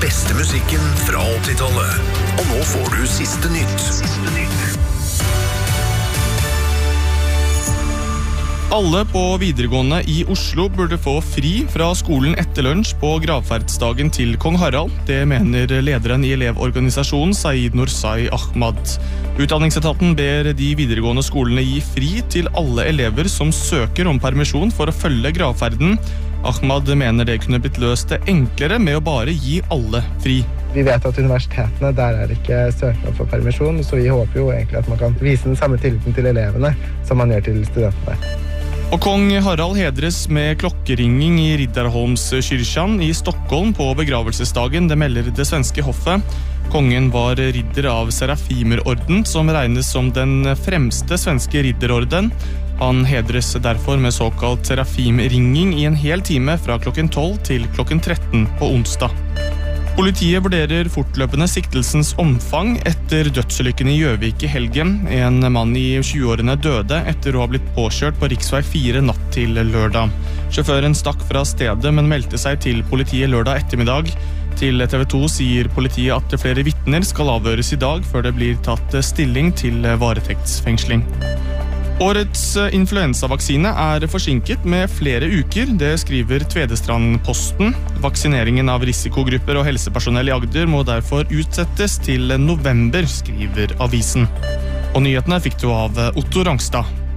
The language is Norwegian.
beste musikken fra 80-tallet. Og nå får du siste nytt. Alle på videregående i Oslo burde få fri fra skolen etter lunsj på gravferdsdagen til Kong Harald. Det mener lederen i elevorganisasjonen Saeed Nursai Ahmad. Utdanningsetaten ber de videregående skolene gi fri til alle elever som søker om permisjon for å følge gravferden. Ahmad mener det kunne blitt løst enklere med å bare gi alle fri. Vi vet at universitetene, der det ikke søknad for permisjon, så vi håper jo egentlig at man kan vise den samme tilliten til elevene som man gjør til studentene. Og kong Harald hedres med klokkeringing i Riddarholmskyrkan i Stockholm på begravelsesdagen, det melder det svenske hoffet. Kongen var ridder av Serafimerorden, som regnes som den fremste svenske ridderorden. Han hedres derfor med såkalt serafimringing i en hel time fra klokken 12 til klokken 13 på onsdag. Politiet vurderer fortløpende siktelsens omfang etter dødsulykken i Gjøvik i helgen. En mann i 20-årene døde etter å ha blitt påkjørt på riksvei 4 natt til lørdag. Sjåføren stakk fra stedet, men meldte seg til politiet lørdag ettermiddag. Til TV 2 sier politiet at flere vitner skal avhøres i dag før det blir tatt stilling til varetektsfengsling. Årets influensavaksine forsinket med flere uker, det skriver Tvedestrand-Posten. Vaksineringen av risikogrupper og helsepersonell i Agder må derfor utsettes til november, skriver avisen. Og nyhetene fikk du av Otto Rangstad.